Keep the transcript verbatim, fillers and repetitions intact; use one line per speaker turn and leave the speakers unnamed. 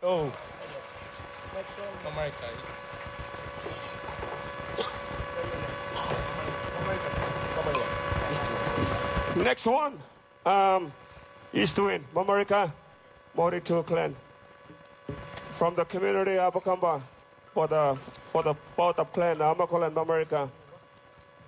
Oh. America.
Next one. Um, East Wind, America, Morito clan. From the community of Abakamba, for the for the both of clan, Amakola and America.